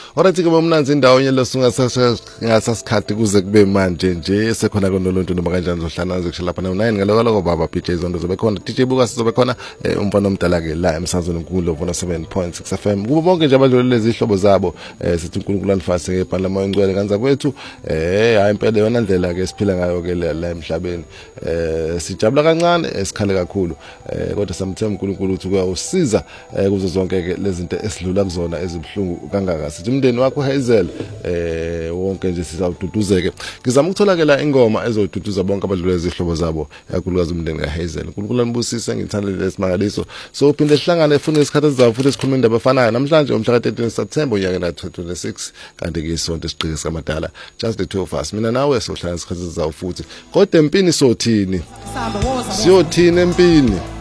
Alright ke bomnanzi indawo yelo ngasasikhathi kuze kube manje nje sekhona koNoluntu noma kanjani zohlala nje lapha no9 ngaloko baba PJ Zondo zobe khona DJ Buka sizobe khona umfana omdala ke la emsazweni kulo 7.6 FM kubo bonke nje abadlulele izihlobo zabo sithi uNkulunkulu anifase ngebhala moya ngcwele kanza kwethu hayi impela yona ndlela ke siphila ngayo ke la emhlabeni sijabula kancane esikhale kakhulu kodwa samthemba uNkulunkulu ukuthi kuyawusiza kuzo zonke ke lezi zinto esidlula kuzona ezibhlungu kangaka sithi umndeni wakho Hazel wonke nje sizawududuzeke ngizama ukutholakala ingoma ezoduduza bonke abadlulele izihlobo zabo yakulukazi umndeni kaHazel uNkulunkulu anibusise ngithandile lesimangaliso so uphinde sihlangane efuna isikhathi esizayo futhi sikhuluma indaba efanayo namhlanje umhla ka13 September unyaka na 2026 kanti ke isonto esiqhike sikamadala just the two of us mina nawe sohlala isikhathi esizayo futhi kodwa empini sothini siyothina empini